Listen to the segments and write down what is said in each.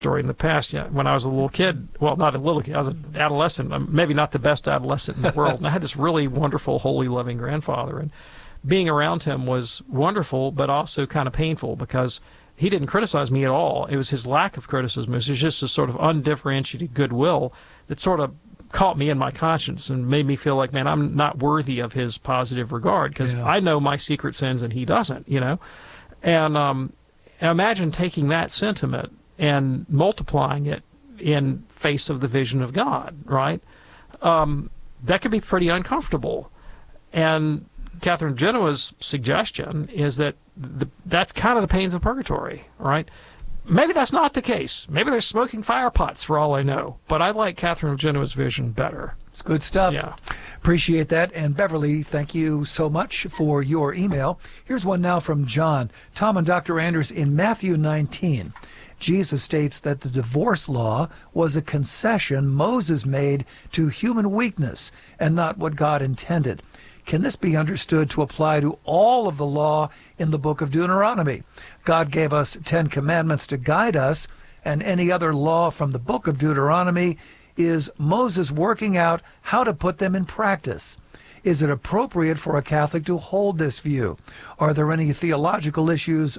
story in the past. Yeah, when I was a little kid, well, not a little kid, I was an adolescent, maybe not the best adolescent in the world, and I had this really wonderful, holy, loving grandfather, and being around him was wonderful, but also kind of painful, because he didn't criticize me at all. It was his lack of criticism. It was just a sort of undifferentiated goodwill that sort of caught me in my conscience and made me feel like, man, I'm not worthy of his positive regard, because I know my secret sins and he doesn't, you know. And imagine taking that sentiment and multiplying it in face of the vision of God, right? That could be pretty uncomfortable. And Catherine of Genoa's suggestion is that that's kind of the pains of purgatory, right? Maybe that's not the case. Maybe they're smoking fire pots for all I know. But I like Catherine of Genoa's vision better. It's good stuff. Yeah. Appreciate that. And Beverly, thank you so much for your email. Here's one now from John. Tom and Dr. Anders, in Matthew 19, Jesus states that the divorce law was a concession Moses made to human weakness and not what God intended. Can this be understood to apply to all of the law in the book of Deuteronomy? God gave us 10 commandments to guide us, and any other law from the book of Deuteronomy is Moses working out how to put them in practice. Is it appropriate for a Catholic to hold this view? Are there any theological issues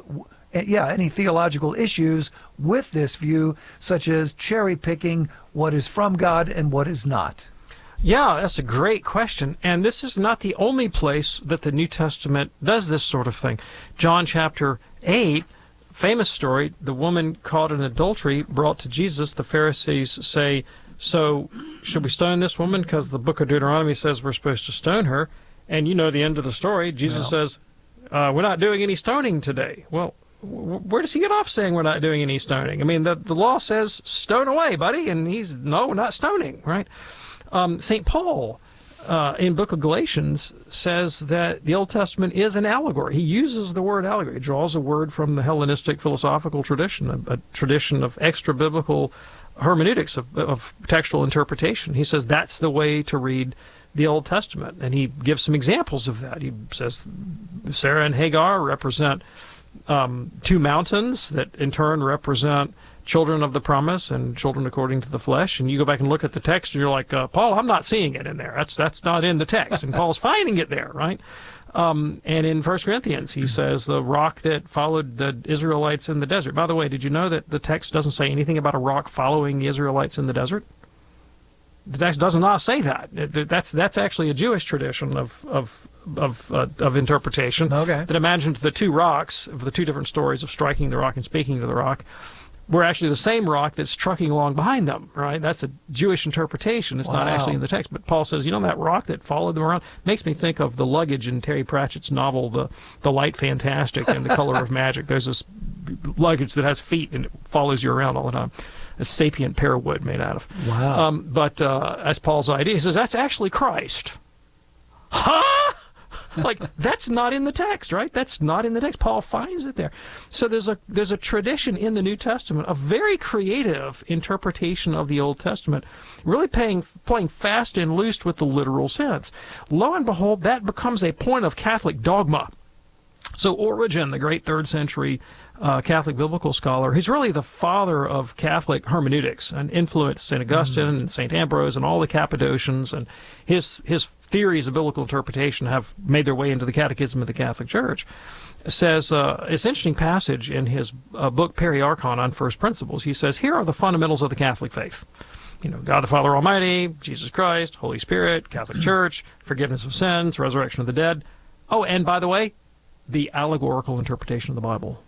with this view, such as cherry-picking what is from God and what is not? Yeah, that's a great question. And this is not the only place that the New Testament does this sort of thing. John chapter 8, famous story, the woman caught in adultery brought to Jesus. The Pharisees say, so should we stone this woman? Because the book of Deuteronomy says we're supposed to stone her. And you know the end of the story. Jesus says, we're not doing any stoning today. Well, where does he get off saying we're not doing any stoning? I mean, the law says stone away, buddy. And he's, no, we're not stoning, right? St. Paul, in book of Galatians, says that the Old Testament is an allegory. He uses the word allegory. He draws a word from the Hellenistic philosophical tradition, a tradition of extra-biblical hermeneutics, of textual interpretation. He says that's the way to read the Old Testament, and he gives some examples of that. He says Sarah and Hagar represent two mountains that in turn represent children of the promise and children according to the flesh. And you go back and look at the text and you're like, Paul, I'm not seeing it in there. That's not in the text. And Paul's finding it there, right? And in 1 Corinthians, he says the rock that followed the Israelites in the desert. By the way, did you know that the text doesn't say anything about a rock following the Israelites in the desert? The text does not say that. That's actually a Jewish tradition of interpretation that imagined the two rocks of the two different stories of striking the rock and speaking to the rock were actually the same rock that's trucking along behind them, right? That's a Jewish interpretation. It's not actually in the text. But Paul says, you know, that rock that followed them around makes me think of the luggage in Terry Pratchett's novel, The Light Fantastic and the Color of Magic. There's this luggage that has feet and it follows you around all the time. A sapient pear wood made out of. Wow. But as Paul's idea, he says, that's actually Christ. Huh? Like, that's not in the text, right? That's not in the text. Paul finds it there. So there's a tradition in the New Testament, a very creative interpretation of the Old Testament, really playing fast and loose with the literal sense. Lo and behold, that becomes a point of Catholic dogma. So Origen, the great 3rd century Catholic biblical scholar, he's really the father of Catholic hermeneutics and influenced St. Augustine and St. Ambrose and all the Cappadocians, and his theories of biblical interpretation have made their way into the Catechism of the Catholic Church. Says, it's an interesting passage in his book Periarchon on First Principles. He says, here are the fundamentals of the Catholic faith. You know, God the Father Almighty, Jesus Christ, Holy Spirit, Catholic Church, forgiveness of sins, resurrection of the dead. Oh, and by the way, the allegorical interpretation of the Bible.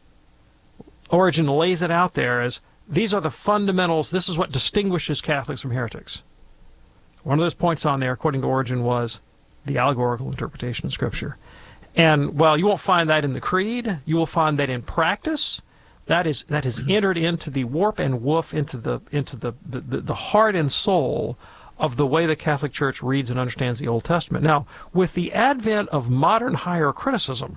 Origen lays it out there as, these are the fundamentals, this is what distinguishes Catholics from heretics. One of those points on there, according to Origen, was the allegorical interpretation of Scripture. And while you won't find that in the Creed, you will find that in practice, that has entered into the warp and woof, into the heart and soul of the way the Catholic Church reads and understands the Old Testament. Now, with the advent of modern higher criticism,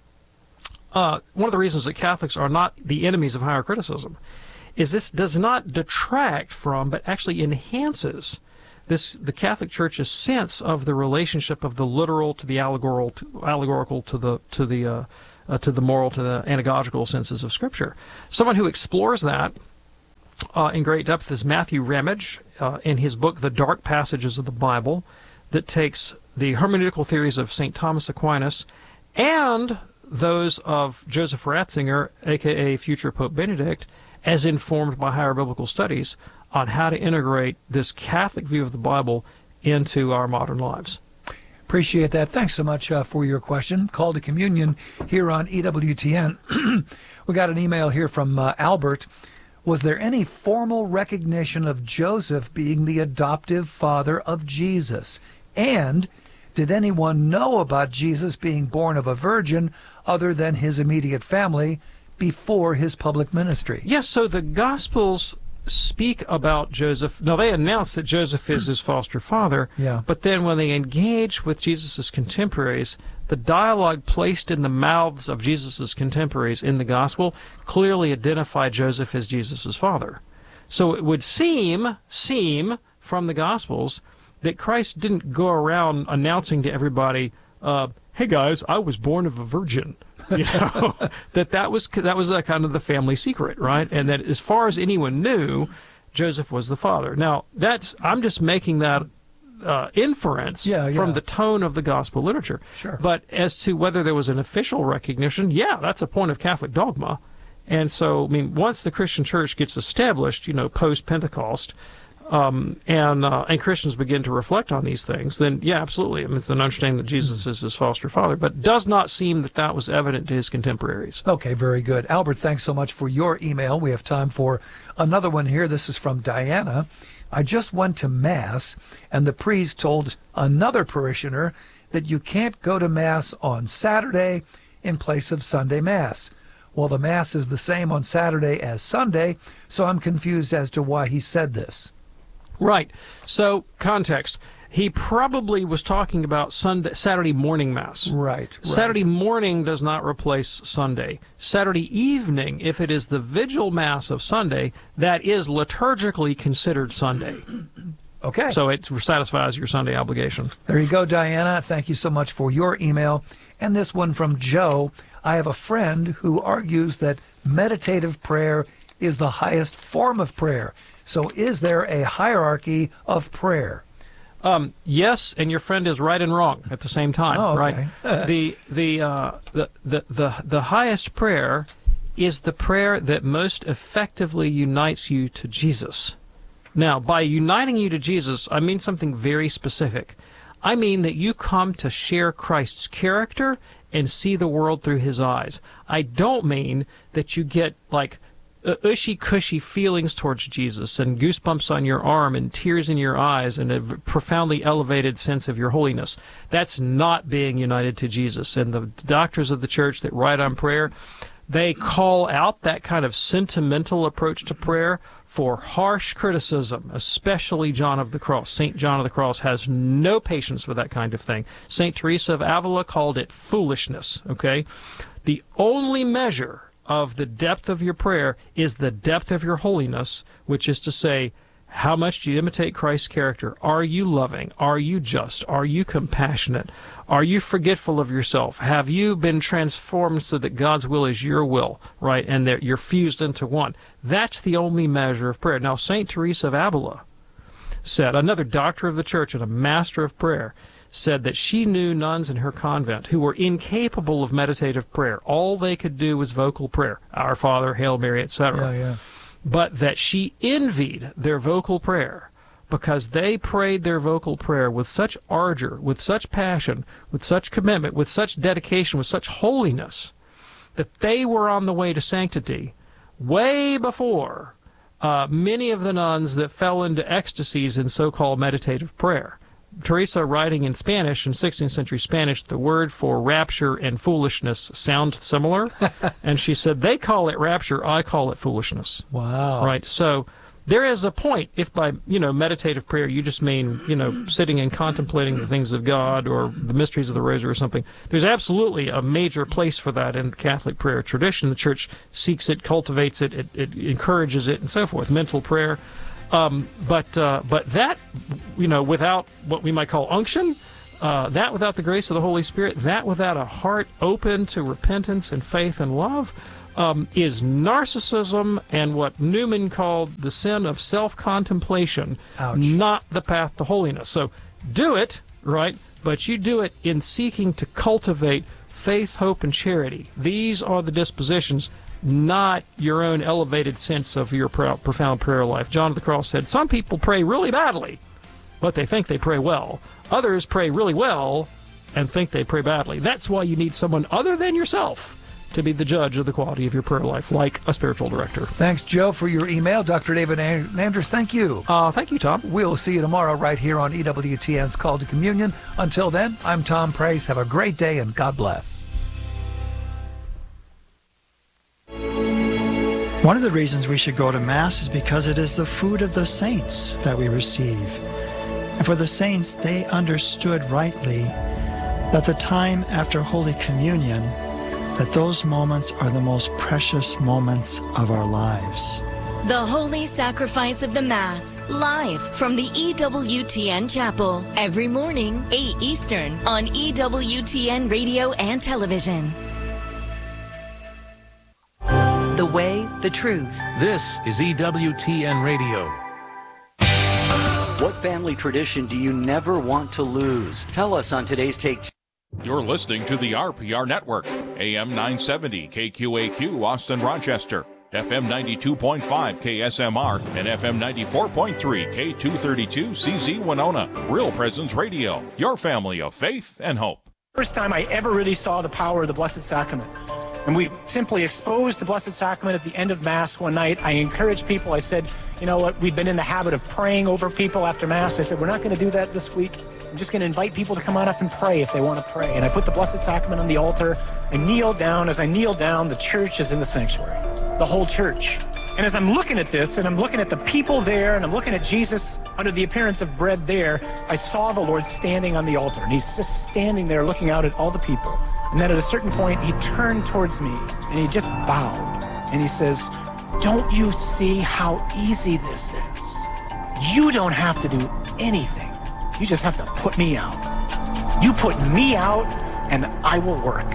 one of the reasons that Catholics are not the enemies of higher criticism is this does not detract from, but actually enhances the Catholic Church's sense of the relationship of the literal to the allegorical to the moral, to the anagogical senses of Scripture. Someone who explores that in great depth is Matthew Ramage in his book, The Dark Passages of the Bible, that takes the hermeneutical theories of St. Thomas Aquinas and those of Joseph Ratzinger, a.k.a. future Pope Benedict, as informed by higher biblical studies on how to integrate this Catholic view of the Bible into our modern lives. Appreciate that. Thanks so much for your question. Call to Communion here on EWTN. We got an email here from Albert. Was there any formal recognition of Joseph being the adoptive father of Jesus? And did anyone know about Jesus being born of a virgin other than his immediate family before his public ministry? Yes, so the Gospels speak about Joseph. Now, they announce that Joseph is his foster father, Yeah. but then when they engage with Jesus' contemporaries, the dialogue placed in the mouths of Jesus' contemporaries in the Gospel clearly identify Joseph as Jesus' father. So it would seem from the Gospels that Christ didn't go around announcing to everybody, hey guys, I was born of a virgin. You know, that was a kind of the family secret, right? And that as far as anyone knew, Joseph was the father. Now, I'm just making that inference from the tone of the gospel literature. Sure. But as to whether there was an official recognition, that's a point of Catholic dogma. And so, I mean, once the Christian church gets established, post-Pentecost, and Christians begin to reflect on these things, then absolutely, I mean, it's an understanding that Jesus is his foster father, but does not seem that was evident to his contemporaries. Okay, very good. Albert, thanks so much for your email. We have time for another one here. This is from Diana. I just went to Mass, and the priest told another parishioner that you can't go to Mass on Saturday in place of Sunday Mass. Well, the Mass is the same on Saturday as Sunday, so I'm confused as to why he said this. Right. So, context. He probably was talking about Saturday morning Mass. Right. Saturday morning does not replace Sunday. Saturday evening, if it is the vigil Mass of Sunday, that is liturgically considered Sunday. Okay. So it satisfies your Sunday obligation. There you go, Diana. Thank you so much for your email. And this one from Joe. I have a friend who argues that meditative prayer is the highest form of prayer. So is there a hierarchy of prayer? Yes, and your friend is right and wrong at the same time. Oh, okay. Right. The highest prayer is the prayer that most effectively unites you to Jesus. Now, by uniting you to Jesus, I mean something very specific. I mean that you come to share Christ's character and see the world through his eyes. I don't mean that you get ushy-cushy feelings towards Jesus and goosebumps on your arm and tears in your eyes and a profoundly elevated sense of your holiness. That's not being united to Jesus. And the doctors of the church that write on prayer, they call out that kind of sentimental approach to prayer for harsh criticism, especially John of the Cross. St. John of the Cross has no patience with that kind of thing. St. Teresa of Avila called it foolishness, okay? The only measure of the depth of your prayer is the depth of your holiness, which is to say, how much do you imitate Christ's character? Are you loving? Are you just? Are you compassionate? Are you forgetful of yourself? Have you been transformed so that God's will is your will, right? And that you're fused into one. That's the only measure of prayer. Now, St. Teresa of Avila said, another doctor of the church and a master of prayer, said that she knew nuns in her convent who were incapable of meditative prayer. All they could do was vocal prayer, Our Father, Hail Mary, etc. But that she envied their vocal prayer because they prayed their vocal prayer with such ardor, with such passion, with such commitment, with such dedication, with such holiness, that they were on the way to sanctity way before many of the nuns that fell into ecstasies in so-called meditative prayer. Teresa, writing in Spanish, in 16th century Spanish, the word for rapture and foolishness sound similar. And she said, they call it rapture, I call it foolishness. Wow. Right? So there is a point, if by, meditative prayer you just mean, sitting and contemplating the things of God or the mysteries of the Rosary or something. There's absolutely a major place for that in the Catholic prayer tradition. The Church seeks it, cultivates it, it encourages it, and so forth. Mental prayer. But that, without what we might call unction, that without the grace of the Holy Spirit, that without a heart open to repentance and faith and love, is narcissism and what Newman called the sin of self-contemplation, not the path to holiness. So do it, right? But you do it in seeking to cultivate faith, hope, and charity. These are the dispositions, not your own elevated sense of your profound prayer life. John of the Cross said, some people pray really badly, but they think they pray well. Others pray really well and think they pray badly. That's why you need someone other than yourself to be the judge of the quality of your prayer life, like a spiritual director. Thanks, Joe, for your email. Dr. David Anders, thank you. Thank you, Tom. We'll see you tomorrow right here on EWTN's Call to Communion. Until then, I'm Tom Price. Have a great day, and God bless. One of the reasons we should go to Mass is because it is the food of the saints that we receive. And for the saints, they understood rightly that the time after Holy Communion, that those moments are the most precious moments of our lives. The Holy Sacrifice of the Mass, live from the EWTN Chapel, every morning, 8 Eastern, on EWTN Radio and Television. The way, the truth. This is EWTN Radio. What family tradition do you never want to lose? Tell us on today's Take. You're listening to the RPR Network, AM 970 KQAQ Austin Rochester, FM 92.5 KSMR, and FM 94.3 K232 CZ Winona. Real Presence Radio, your family of faith and hope. First time I ever really saw the power of the Blessed Sacrament. And we simply exposed the Blessed Sacrament at the end of Mass one night. I encouraged people. I said, you know what, we've been in the habit of praying over people after Mass. I said, we're not going to do that this week. I'm just going to invite people to come on up and pray if they want to pray. And I put the Blessed Sacrament on the altar. I kneeled down. As I kneeled down, the church is in the sanctuary, the whole church. And as I'm looking at this, and I'm looking at the people there, and I'm looking at Jesus under the appearance of bread there, I saw the Lord standing on the altar. And he's just standing there looking out at all the people. And then at a certain point, he turned towards me, and he just bowed. And he says, don't you see how easy this is? You don't have to do anything. You just have to put me out. You put me out, and I will work.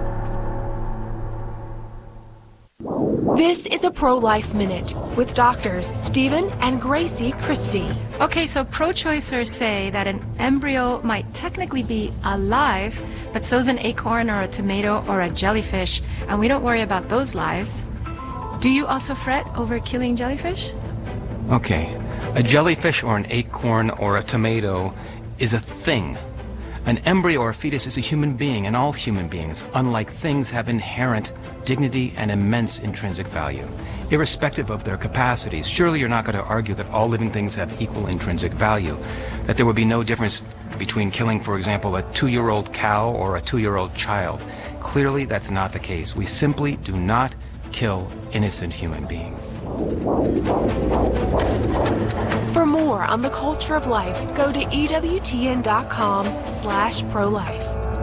This is a Pro-Life Minute with doctors Stephen and Gracie Christie. Okay, so pro-choicers say that an embryo might technically be alive, but so's an acorn or a tomato or a jellyfish, and we don't worry about those lives. Do you also fret over killing jellyfish? Okay, a jellyfish or an acorn or a tomato is a thing. An embryo or fetus is a human being, and all human beings, unlike things, have inherent dignity and immense intrinsic value, irrespective of their capacities. Surely you're not going to argue that all living things have equal intrinsic value, that there would be no difference between killing, for example, a 2-year-old cow or a 2-year-old child. Clearly, that's not the case. We simply do not kill innocent human beings. For more on the culture of life, go to EWTN.com/pro-life.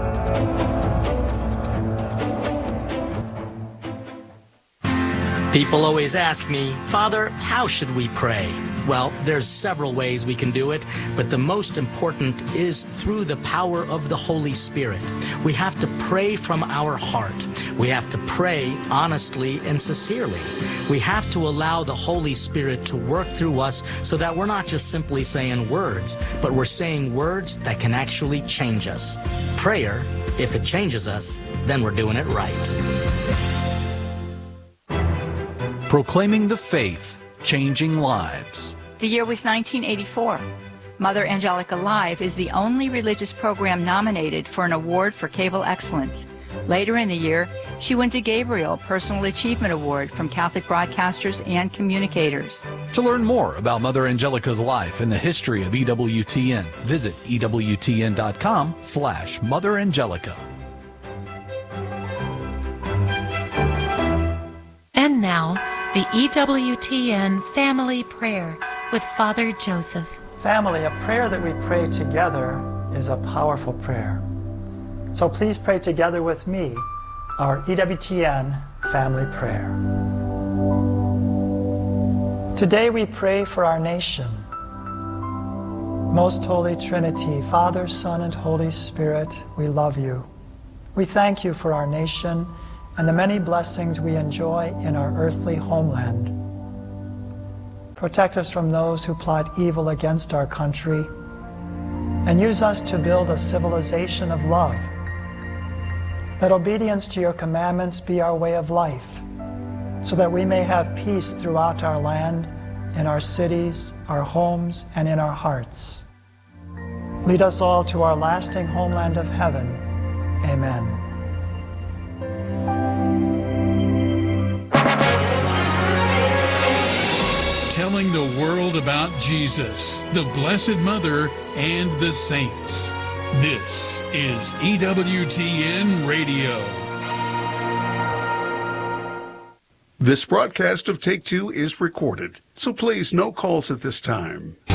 People always ask me, Father, how should we pray? Well, there's several ways we can do it, but the most important is through the power of the Holy Spirit. We have to pray from our heart. We have to pray honestly and sincerely. We have to allow the Holy Spirit to work through us so that we're not just simply saying words, but we're saying words that can actually change us. Prayer, if it changes us, then we're doing it right. Proclaiming the faith, changing lives. The year was 1984. Mother Angelica Live is the only religious program nominated for an award for cable excellence. Later in the year, she wins a Gabriel Personal Achievement Award from Catholic broadcasters and communicators. To learn more about Mother Angelica's life and the history of EWTN, visit EWTN.com/Mother Angelica. And now, the EWTN Family Prayer with Father Joseph. Family, a prayer that we pray together is a powerful prayer. So please pray together with me our EWTN Family Prayer. Today we pray for our nation. Most Holy Trinity, Father, Son, and Holy Spirit, we love you. We thank you for our nation and the many blessings we enjoy in our earthly homeland. Protect us from those who plot evil against our country, and use us to build a civilization of love. Let obedience to your commandments be our way of life, so that we may have peace throughout our land, in our cities, our homes, and in our hearts. Lead us all to our lasting homeland of heaven. Amen. Telling the world about Jesus, the Blessed Mother, and the saints. This is EWTN Radio. This broadcast of Take Two is recorded, so please no calls at this time.